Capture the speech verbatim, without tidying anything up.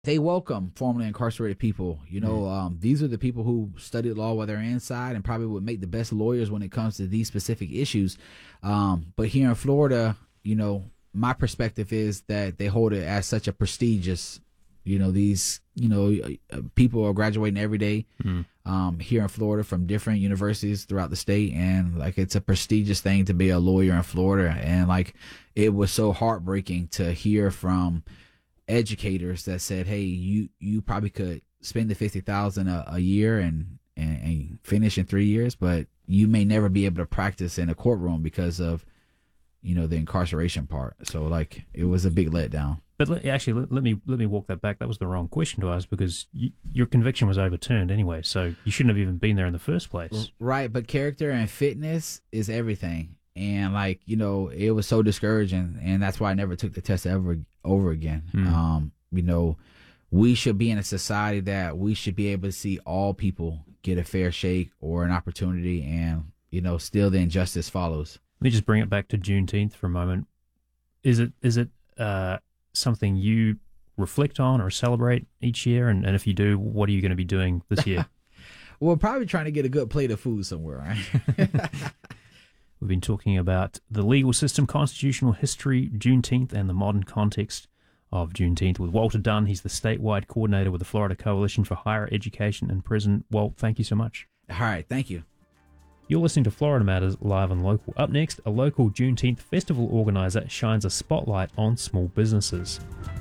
they welcome formerly incarcerated people. You know, mm. um, these are the people who studied law while they're inside and probably would make the best lawyers when it comes to these specific issues. Um, but here in Florida, you know, my perspective is that they hold it as such a prestigious, you know, these, you know, uh, people are graduating every day mm. um, here in Florida from different universities throughout the state. And like, it's a prestigious thing to be a lawyer in Florida. And like, it was so heartbreaking to hear from educators that said, hey, you you probably could spend the fifty thousand a, a year and, and and finish in three years, but you may never be able to practice in a courtroom because of, you know, the incarceration part. So like, it was a big letdown. But let, actually, let, let me let me walk that back. That was the wrong question to ask, because you, your conviction was overturned anyway, so you shouldn't have even been there in the first place. Right, but character and fitness is everything. And like, you know, it was so discouraging, and that's why I never took the test ever over again. Mm. Um, you know, we should be in a society that we should be able to see all people get a fair shake or an opportunity, and, you know, still the injustice follows. Let me just bring it back to Juneteenth for a moment. Is it is it uh, something you reflect on or celebrate each year? And, and if you do, what are you going to be doing this year? Well, probably trying to get a good plate of food somewhere, right? We've been talking about the legal system, constitutional history, Juneteenth, and the modern context of Juneteenth with Walter Dunn. He's the statewide coordinator with the Florida Coalition for Higher Education and Prison. Walt, thank you so much. All right, thank you. You're listening to Florida Matters Live and Local. Up next, a local Juneteenth festival organizer shines a spotlight on small businesses.